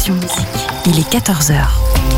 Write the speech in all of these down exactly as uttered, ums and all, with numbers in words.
Passion Musique. Il est quatorze heures.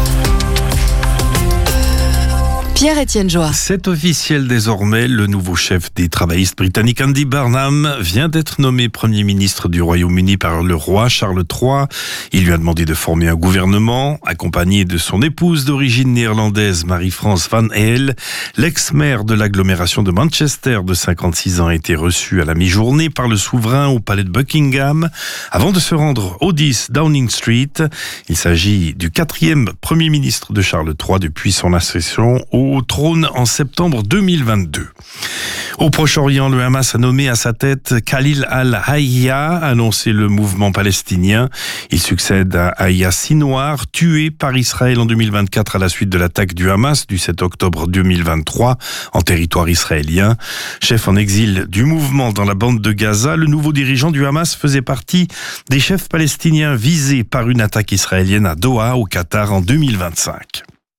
Pierre-Étienne Joa. C'est officiel désormais, le nouveau chef des travaillistes britanniques Andy Burnham vient d'être nommé Premier ministre du Royaume-Uni par le roi Charles trois. Il lui a demandé de former un gouvernement, accompagné de son épouse d'origine néerlandaise Marie-France Van Heel. L'ex-maire de l'agglomération de Manchester de cinquante-six ans a été reçu à la mi-journée par le souverain au palais de Buckingham avant de se rendre au dix Downing Street. Il s'agit du quatrième Premier ministre de Charles trois depuis son accession au au trône en septembre deux mille vingt-deux. Au Proche-Orient, le Hamas a nommé à sa tête Khalil al-Hayya, annoncé le mouvement palestinien. Il succède à Hayya Sinwar, tué par Israël en deux mille vingt-quatre à la suite de l'attaque du Hamas du sept octobre deux mille vingt-trois en territoire israélien. Chef en exil du mouvement dans la bande de Gaza, le nouveau dirigeant du Hamas faisait partie des chefs palestiniens visés par une attaque israélienne à Doha, au Qatar, en deux mille vingt-cinq.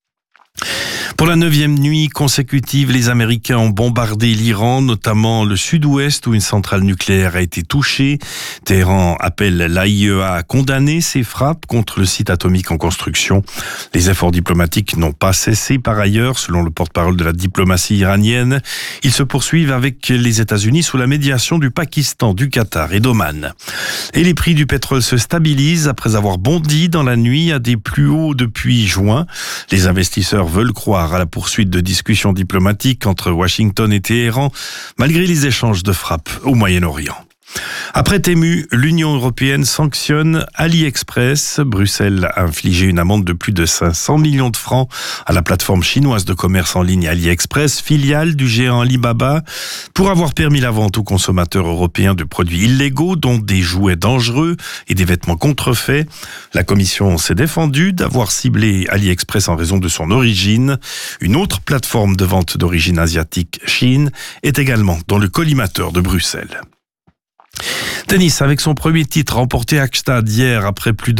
Pour la neuvième nuit consécutive, les Américains ont bombardé l'Iran, notamment le sud-ouest où une centrale nucléaire a été touchée. Téhéran appelle l'A I E A à condamner ces frappes contre le site atomique en construction. Les efforts diplomatiques n'ont pas cessé par ailleurs, selon le porte-parole de la diplomatie iranienne. Ils se poursuivent avec les États-Unis sous la médiation du Pakistan, du Qatar et d'Oman. Et les prix du pétrole se stabilisent après avoir bondi dans la nuit à des plus hauts depuis juin. Les investisseurs veulent croire à la poursuite de discussions diplomatiques entre Washington et Téhéran, malgré les échanges de frappes au Moyen-Orient. Après Temu, l'Union européenne sanctionne AliExpress. Bruxelles a infligé une amende de plus de cinq cents millions de francs à la plateforme chinoise de commerce en ligne AliExpress, filiale du géant Alibaba, pour avoir permis la vente aux consommateurs européens de produits illégaux, dont des jouets dangereux et des vêtements contrefaits. La Commission s'est défendue d'avoir ciblé AliExpress en raison de son origine. Une autre plateforme de vente d'origine asiatique, Shein, est également dans le collimateur de Bruxelles. Tennis, avec son premier titre remporté à Gstaad hier après plus de